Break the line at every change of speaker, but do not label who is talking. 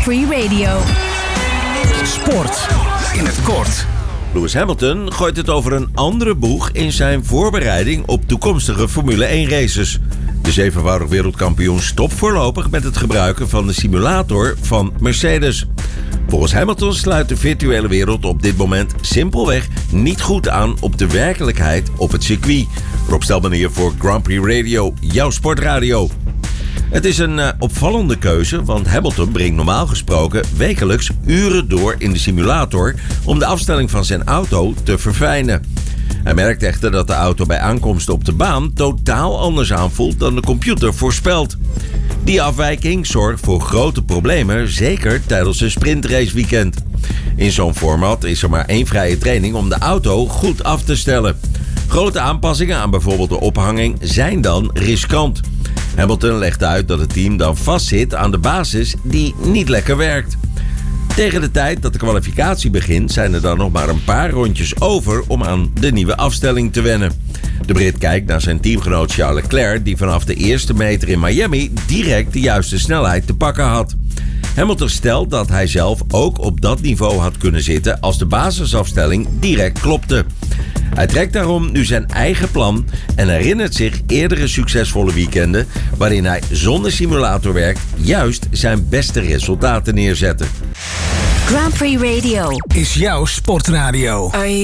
Grand Prix Radio.
Sport in het kort.
Lewis Hamilton gooit het over een andere boeg in zijn voorbereiding op toekomstige Formule 1 races. De zevenvoudig wereldkampioen stopt voorlopig met het gebruiken van de simulator van Mercedes. Volgens Hamilton sluit de virtuele wereld op dit moment simpelweg niet goed aan op de werkelijkheid op het circuit. Rob Stelman hier voor Grand Prix Radio, jouw sportradio. Het is een opvallende keuze, want Hamilton brengt normaal gesproken wekelijks uren door in de simulator om de afstelling van zijn auto te verfijnen. Hij merkt echter dat de auto bij aankomst op de baan totaal anders aanvoelt dan de computer voorspelt. Die afwijking zorgt voor grote problemen, zeker tijdens een sprintraceweekend. In zo'n format is er maar één vrije training om de auto goed af te stellen. Grote aanpassingen aan bijvoorbeeld de ophanging zijn dan riskant. Hamilton legt uit dat het team dan vastzit aan de basis die niet lekker werkt. Tegen de tijd dat de kwalificatie begint zijn er dan nog maar een paar rondjes over om aan de nieuwe afstelling te wennen. De Brit kijkt naar zijn teamgenoot Charles Leclerc, die vanaf de eerste meter in Miami direct de juiste snelheid te pakken had. Hamilton stelt dat hij zelf ook op dat niveau had kunnen zitten als de basisafstelling direct klopte. Hij trekt daarom nu zijn eigen plan en herinnert zich eerdere succesvolle weekenden waarin hij zonder simulatorwerk juist zijn beste resultaten neerzette.
Grand Prix Radio
Is jouw sportradio.